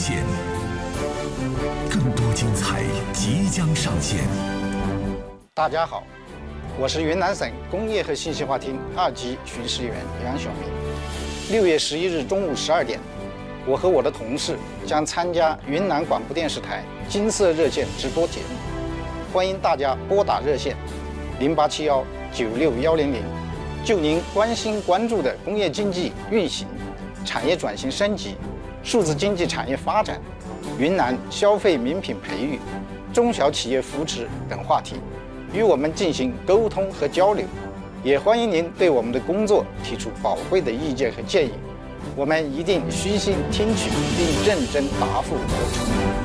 线，更多精彩即将上线。 大家好，我是云南省工业和信息化厅2级巡视员杨晓明。6月11日中午12点，我和我的同事将参加云南广播电视台金色热线直播节目，欢迎大家拨打热线0871961100，就您关心关注的工业经济运行、产业转型升级、数字经济产业发展、云南消费名品培育、中小企业扶持等话题，与我们进行沟通和交流。也欢迎您对我们的工作提出宝贵的意见和建议，我们一定虚心听取并认真答复播出。